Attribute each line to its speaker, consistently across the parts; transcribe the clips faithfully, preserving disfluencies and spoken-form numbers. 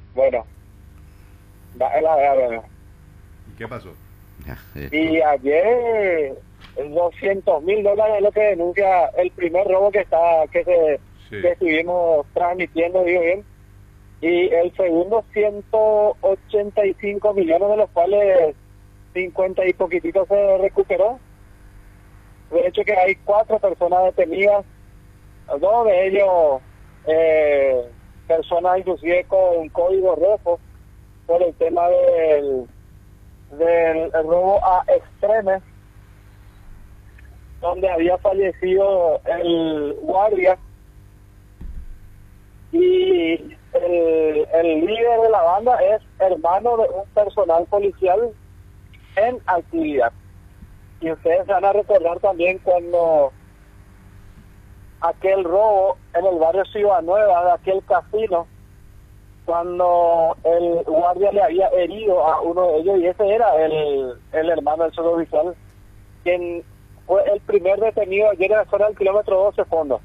Speaker 1: Bueno, va es la verdad, bueno.
Speaker 2: ¿Y qué pasó?
Speaker 1: Y ayer doscientos mil dólares es lo que denuncia el primer robo que está que se
Speaker 2: Sí.
Speaker 1: que estuvimos transmitiendo, digo bien. Y el segundo ciento ochenta y cinco millones, de los cuales cincuenta y poquitito se recuperó. De hecho que hay cuatro personas detenidas, dos de ellos eh, personas inclusive con código rojo por el tema del del robo a Extremes, donde había fallecido el guardia y el, el líder de la banda es hermano de un personal policial en actividad. Y ustedes van a recordar también cuando aquel robo en el barrio Ciudad Nueva, de aquel casino, cuando el guardia le había herido a uno de ellos, y ese era el, el hermano del suboficial, quien fue el primer detenido ayer en la zona del kilómetro doce fondo.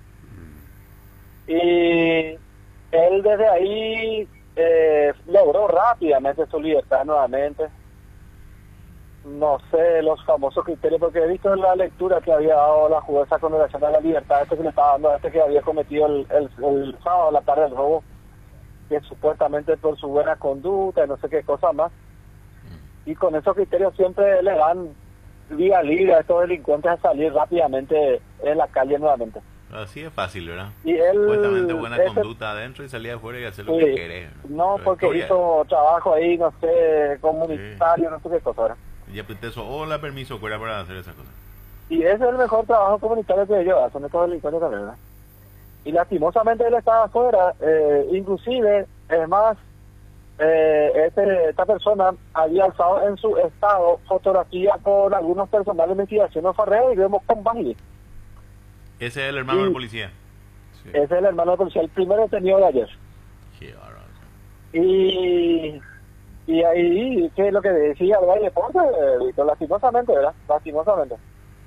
Speaker 1: Y él desde ahí eh, logró rápidamente su libertad nuevamente. No sé los famosos criterios, porque he visto en la lectura que había dado la jueza con relación a la libertad, este que le estaba dando a este que había cometido el, el, el sábado a la tarde el robo, que supuestamente por su buena conducta y no sé qué cosa más. Y con esos criterios siempre le dan vía libre a estos delincuentes a salir rápidamente en la calle nuevamente.
Speaker 3: Así es fácil, ¿verdad?
Speaker 1: Y él,
Speaker 3: Supuestamente buena
Speaker 1: ese,
Speaker 3: conducta adentro y salir afuera y hacer lo
Speaker 1: sí,
Speaker 3: que querés.
Speaker 1: no,
Speaker 3: Pero
Speaker 1: porque
Speaker 3: historia,
Speaker 1: hizo trabajo ahí, no sé, comunitario, no sé qué cosa, ¿verdad?
Speaker 3: ya te eso, hola, permiso, fuera para hacer esas cosas.
Speaker 1: Y ese es el mejor trabajo comunitario que ellos hacen, estos delincuentes también, ¿verdad? Y lastimosamente él estaba afuera, eh, inclusive, es más, eh, este, esta persona había alzado en su estado fotografía con algunos personales de investigación de Farreo y vemos con baile.
Speaker 3: Ese es el hermano
Speaker 1: Sí.
Speaker 3: del policía.
Speaker 2: Sí.
Speaker 1: Ese es el hermano del policía, el primero detenido de ayer.
Speaker 3: Qué bárbaro.
Speaker 1: Y, y ahí, ¿qué es lo que decía el baile deporte? Eh, lastimosamente, ¿verdad? Lastimosamente.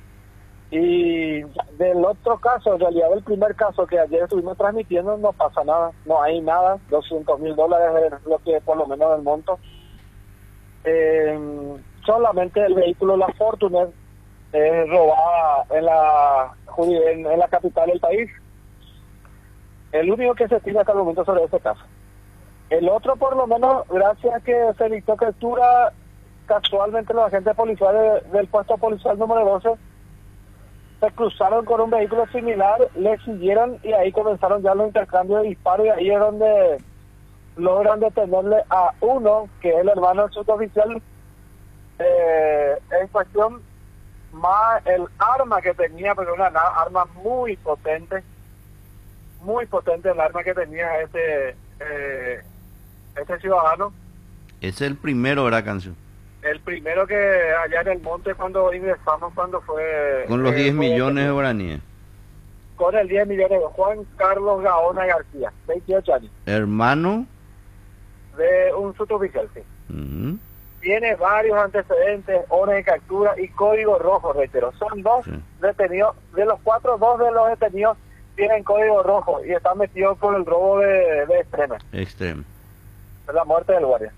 Speaker 1: Y del otro caso, en realidad del primer caso que ayer estuvimos transmitiendo, no pasa nada, no hay nada, doscientos mil dólares es lo que por lo menos el monto. Eh, solamente el vehículo, la Fortuner, eh, robada en la, en, en la capital del país. El único que se tiene hasta el momento sobre este caso. El otro, por lo menos, gracias a que se dictó captura, casualmente los agentes policiales de, del puesto policial número doce se cruzaron con un vehículo similar, le siguieron y ahí comenzaron ya los intercambios de disparos, y ahí es donde logran detenerle a uno, que es el hermano del suboficial, eh, en cuestión, más el arma que tenía, pero una arma muy potente, muy potente el arma que tenía este, eh, este ciudadano.
Speaker 4: Es el primero, ¿verdad, Cancio?
Speaker 1: El primero que allá en el monte cuando ingresamos, cuando fue...
Speaker 4: Con los
Speaker 1: eh,
Speaker 4: diez
Speaker 1: fue
Speaker 4: millones de
Speaker 1: detenido.
Speaker 4: guaraníes.
Speaker 1: Con el diez millones de Juan Carlos Gaona García, veintiocho años,
Speaker 4: Hermano.
Speaker 1: de un suboficial, sí.
Speaker 4: Ujú.
Speaker 1: Tiene varios antecedentes, orden de captura y código rojo, reitero. Son dos
Speaker 4: Sí.
Speaker 1: detenidos, de los cuatro, dos de los detenidos tienen código rojo y están metidos por el robo de, de Extremes,
Speaker 4: Extremo.
Speaker 1: de la muerte del guardia.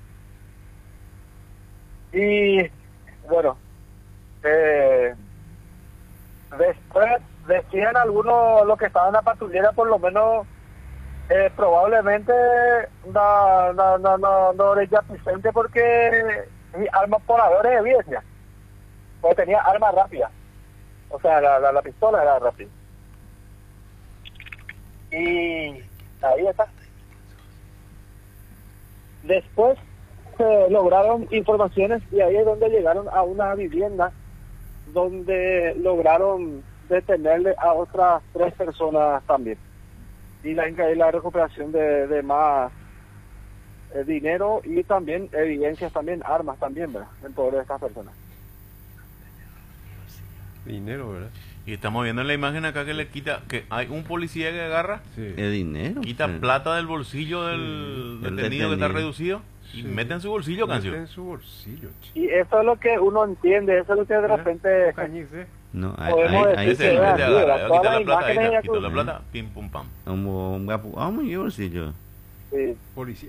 Speaker 1: Y bueno, eh, después decían algunos, los que estaban en la patrullera, por lo menos eh, probablemente no, no, no, no, no era ya presente, porque mi arma por haber de evidencia, porque tenía arma rápida, o sea, la, la, la pistola era rápida. Y ahí está. Después se lograron informaciones y ahí es donde llegaron a una vivienda donde lograron detenerle a otras tres personas también. Y la, y la recuperación de, de más eh, dinero y también evidencias, también armas también, ¿verdad? En poder de estas personas.
Speaker 2: Dinero, ¿verdad?
Speaker 3: Y estamos viendo en la imagen acá que le quita, que hay un policía que agarra,
Speaker 2: Sí.
Speaker 4: Es dinero.
Speaker 3: quita
Speaker 4: Sí.
Speaker 3: plata del bolsillo del
Speaker 4: Sí. El
Speaker 3: detenido que está
Speaker 4: detenido.
Speaker 3: reducido y
Speaker 2: Sí.
Speaker 3: mete en su bolsillo,
Speaker 2: Mete
Speaker 3: Cancio.
Speaker 2: en su bolsillo, chico.
Speaker 1: Y eso es lo que uno entiende, eso es lo que de repente...
Speaker 2: Cañice.
Speaker 4: No, ahí,
Speaker 1: Podemos
Speaker 4: ahí,
Speaker 1: decir
Speaker 4: ahí
Speaker 3: Ese,
Speaker 1: que
Speaker 4: se
Speaker 3: ese
Speaker 1: era
Speaker 4: ve.
Speaker 1: así, ¿verdad?
Speaker 3: agarra,
Speaker 1: Todas
Speaker 3: quita
Speaker 1: las
Speaker 3: la plata, ahí
Speaker 1: imágenes
Speaker 3: está,
Speaker 1: ya
Speaker 3: quita la
Speaker 1: su-
Speaker 3: plata, pim pum pam.
Speaker 4: Un, un gapu- vamos, y bolsillo.
Speaker 1: Sí.
Speaker 2: Policía.